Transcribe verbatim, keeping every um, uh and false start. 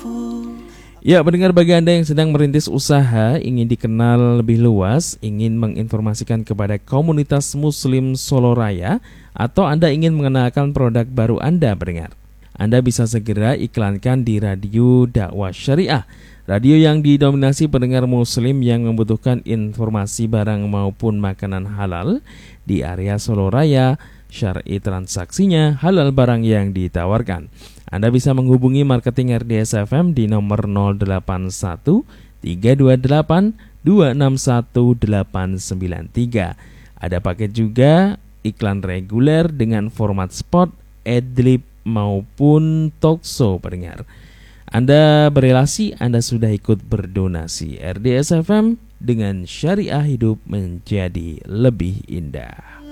Ya, pendengar, bagi Anda yang sedang merintis usaha, ingin dikenal lebih luas, ingin menginformasikan kepada komunitas Muslim Solo Raya, atau Anda ingin mengenalkan produk baru Anda, pendengar, Anda bisa segera iklankan di Radio Dakwah Syariah, radio yang didominasi pendengar Muslim yang membutuhkan informasi barang maupun makanan halal di area Solo Raya, syar'i transaksinya, halal barang yang ditawarkan. Anda bisa menghubungi marketing R D S F M di nomor nol delapan satu tiga dua delapan dua enam satu delapan sembilan tiga. Ada paket juga iklan reguler dengan format spot, adlib maupun talkshow, pendengar. Anda berelasi, Anda sudah ikut berdonasi. R D S F M dengan syariah hidup menjadi lebih indah.